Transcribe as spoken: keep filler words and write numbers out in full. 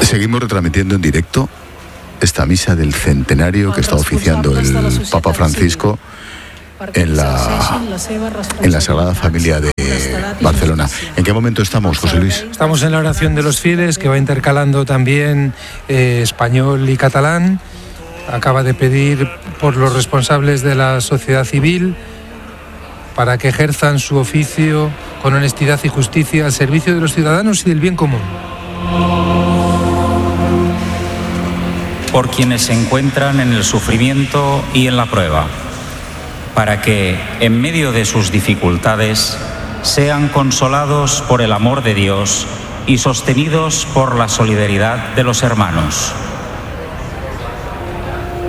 Seguimos retransmitiendo en directo esta misa del centenario que está oficiando el Papa Francisco en la, en la Sagrada Familia de Barcelona. ¿En qué momento estamos, José Luis? Estamos en la oración de los fieles, que va intercalando también eh, español y catalán. Acaba de pedir por los responsables de la sociedad civil para que ejerzan su oficio con honestidad y justicia al servicio de los ciudadanos y del bien común. Por quienes se encuentran en el sufrimiento y en la prueba, para que, en medio de sus dificultades, sean consolados por el amor de Dios y sostenidos por la solidaridad de los hermanos.